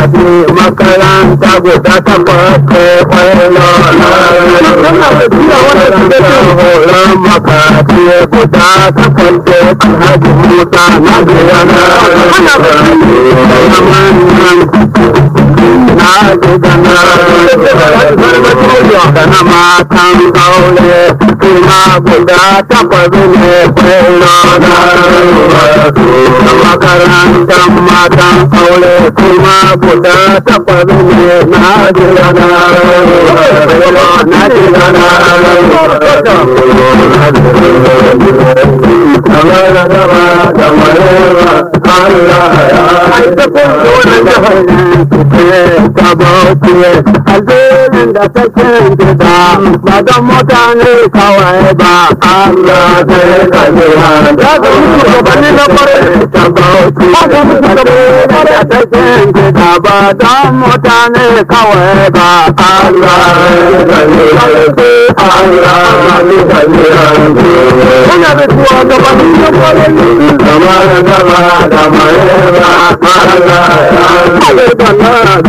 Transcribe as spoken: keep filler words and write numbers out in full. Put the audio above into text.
makaranta guda takwas ko kwallo horon makafi guda takwas ko alhaji musa na biyana na gidana da na matan aure kuma guda takwas ne kwallo na makarantar matan aure kuma guda takwas ne na gidana na gidana kamar da gaba da marewa Allah ya aita kunso na jihar ta bauchi alherin da take gida ba don mutane kawai ba Allah zai kajiya ya ga mutu gabani na kwarai ta bauchi alherin da take gida ba don mutane kawai ba Allah zai kajiya Allah zai kajiya kuna da tuwa gabani na kwarai zama da gaba da mai ba Allah ya